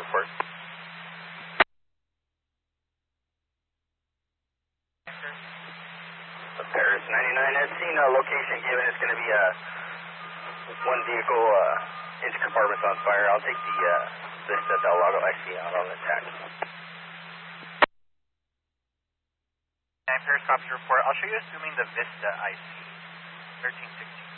report. Paris 99SC, no location given. It's going to be one vehicle, engine compartment's on fire. I'll take the Vista Del Lago IC out on attack. And Paris copies report. I'll show you assuming the Vista IC, 1316.